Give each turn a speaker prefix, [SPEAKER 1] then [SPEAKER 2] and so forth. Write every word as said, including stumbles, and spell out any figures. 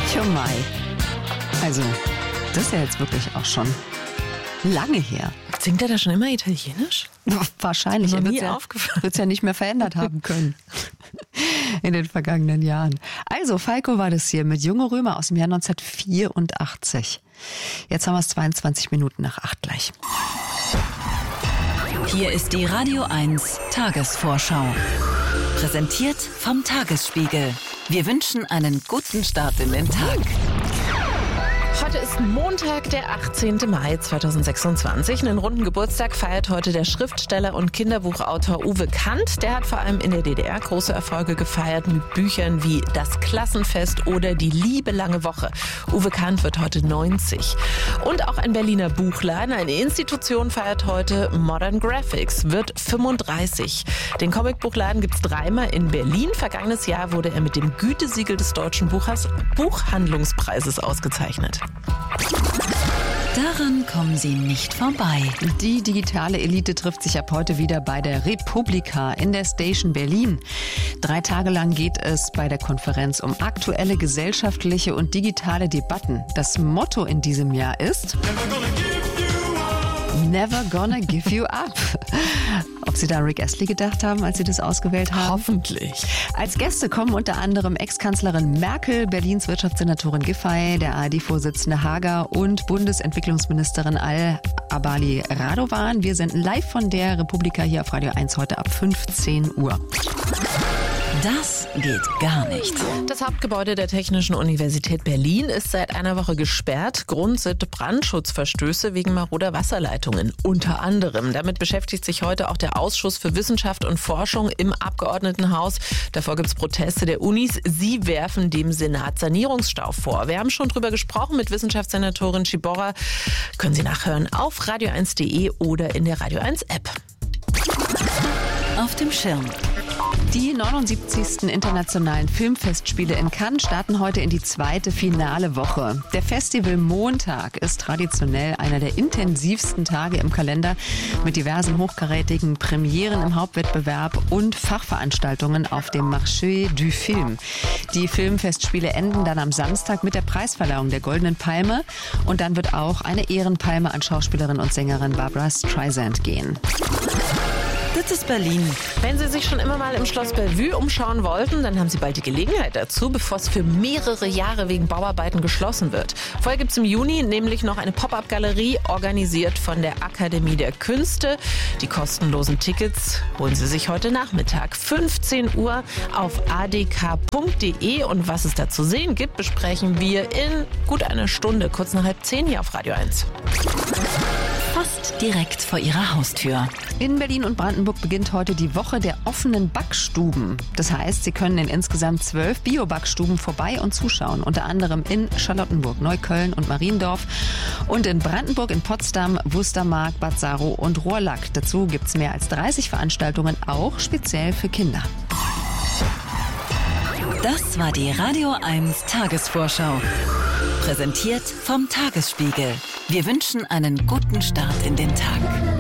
[SPEAKER 1] Tja, Mai. Also, das ist ja jetzt wirklich auch schon lange her.
[SPEAKER 2] Singt er da schon immer Italienisch?
[SPEAKER 1] Wahrscheinlich. Er wird es ja, ja nicht mehr verändert haben können in den vergangenen Jahren. Also, Falco war das hier mit Junge Römer aus dem Jahr neunzehnhundertvierundachtzig. Jetzt haben wir es zweiundzwanzig Minuten nach acht gleich.
[SPEAKER 3] Hier ist die Radio eins Tagesvorschau. Präsentiert vom Tagesspiegel. Wir wünschen einen guten Start in den Tag.
[SPEAKER 2] Heute ist Montag, der achtzehnte Mai zweitausendsechsundzwanzig. Einen runden Geburtstag feiert heute der Schriftsteller und Kinderbuchautor Uwe Kant. Der hat vor allem in der D D R große Erfolge gefeiert mit Büchern wie Das Klassenfest oder Die Liebe lange Woche. Uwe Kant wird heute neunzig. Und auch ein Berliner Buchladen, eine Institution, feiert heute. Modern Graphics wird fünfunddreißig. Den Comicbuchladen gibt es dreimal in Berlin. Vergangenes Jahr wurde er mit dem Gütesiegel des Deutschen Buchers Buchhandlungspreises ausgezeichnet.
[SPEAKER 3] Daran kommen Sie nicht vorbei.
[SPEAKER 1] Die digitale Elite trifft sich ab heute wieder bei der Republika in der Station Berlin. Drei Tage lang geht es bei der Konferenz um aktuelle gesellschaftliche und digitale Debatten. Das Motto in diesem Jahr ist Never gonna give you up. Ob Sie da an Rick Astley gedacht haben, als Sie das ausgewählt haben?
[SPEAKER 2] Hoffentlich.
[SPEAKER 1] Als Gäste kommen unter anderem Ex-Kanzlerin Merkel, Berlins Wirtschaftssenatorin Giffey, der A R D-Vorsitzende Hager und Bundesentwicklungsministerin Al-Abali Radovan. Wir senden live von der Republika hier auf Radio eins heute ab fünfzehn Uhr.
[SPEAKER 3] Das geht gar nicht.
[SPEAKER 2] Das Hauptgebäude der Technischen Universität Berlin ist seit einer Woche gesperrt. Grund sind Brandschutzverstöße wegen maroder Wasserleitungen. Unter anderem. Damit beschäftigt sich heute auch der Ausschuss für Wissenschaft und Forschung im Abgeordnetenhaus. Davor gibt es Proteste der Unis. Sie werfen dem Senat Sanierungsstau vor. Wir haben schon drüber gesprochen mit Wissenschaftssenatorin Ciborra. Können Sie nachhören auf radio eins punkt de oder in der Radio eins App.
[SPEAKER 3] Auf dem Schirm.
[SPEAKER 1] Die neunundsiebzigsten Internationalen Filmfestspiele in Cannes starten heute in die zweite finale Woche. Der Festivalmontag ist traditionell einer der intensivsten Tage im Kalender mit diversen hochkarätigen Premieren im Hauptwettbewerb und Fachveranstaltungen auf dem Marché du Film. Die Filmfestspiele enden dann am Samstag mit der Preisverleihung der Goldenen Palme und dann wird auch eine Ehrenpalme an Schauspielerin und Sängerin Barbra Streisand gehen.
[SPEAKER 3] Das ist Berlin.
[SPEAKER 2] Wenn Sie sich schon immer mal im Schloss Bellevue umschauen wollten, dann haben Sie bald die Gelegenheit dazu, bevor es für mehrere Jahre wegen Bauarbeiten geschlossen wird. Vorher gibt es im Juni nämlich noch eine Pop-up-Galerie, organisiert von der Akademie der Künste. Die kostenlosen Tickets holen Sie sich heute Nachmittag, fünfzehn Uhr, auf a d k punkt de. Und was es da zu sehen gibt, besprechen wir in gut einer Stunde, kurz nach halb zehn hier auf Radio eins.
[SPEAKER 3] Fast direkt vor Ihrer Haustür.
[SPEAKER 1] In Berlin und Brandenburg beginnt heute die Woche der offenen Backstuben. Das heißt, Sie können in insgesamt zwölf Bio-Backstuben vorbei und zuschauen. Unter anderem in Charlottenburg, Neukölln und Mariendorf. Und in Brandenburg, in Potsdam, Wustermark, Bad Saro und Rohrlack. Dazu gibt es mehr als dreißig Veranstaltungen, auch speziell für Kinder.
[SPEAKER 3] Das war die Radio eins Tagesvorschau. Präsentiert vom Tagesspiegel. Wir wünschen einen guten Start in den Tag.